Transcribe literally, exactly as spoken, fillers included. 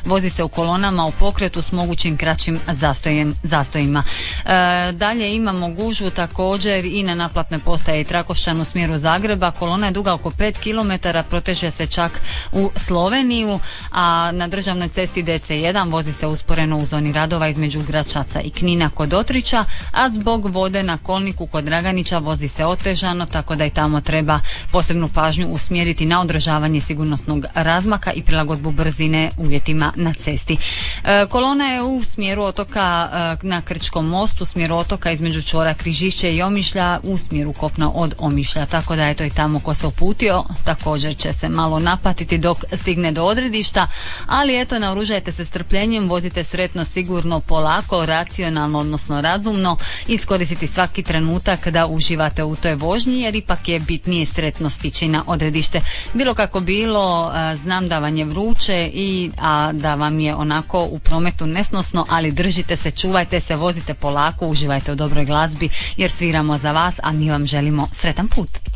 Vozi se u kolonama u pokretu s mogućim kraćim zastojem, zastojima. E, dalje imamo gužvu također i na naplatnoj postaji Trakošćan u smjeru Zagreba. Kolona je duga oko pet kilometara, proteže se čak u Sloveniju, a na državnoj cesti D C jedan vozi se usporeno u zoni radova između Gračaca i Knina kod Otrića, a zbog vode na kolniku kod Draganića vozi se otežano, tako da i tamo treba posebnu pažnju usmjeriti na održavanje sigurnosnog razmaka i prilagodbu brzine uvjetima na cesti. E, kolona je u smjeru otoka e, na Krčkom mostu, u smjeru otoka između čvora Križišće i Omišlja, u smjeru kopna od Omišlja, tako da je to i tamo ko se uputio također će se malo napatiti dok stigne do odredišta, ali eto, naoružajte se strpljenjem, vozite sretno, sigurno, polako, racionalno, odnosno razumno, iskoristiti svaki trenutak da uživate u toj vožnji, jer ipak je bitnije sretno stići na odredište. Bilo kako bilo, znam da vam je vruće i a da vam je onako u prometu nesnosno, ali držite se, čuvajte se, vozite polako, uživajte u dobroj glazbi jer sviramo za vas, a mi vam želimo sretan put.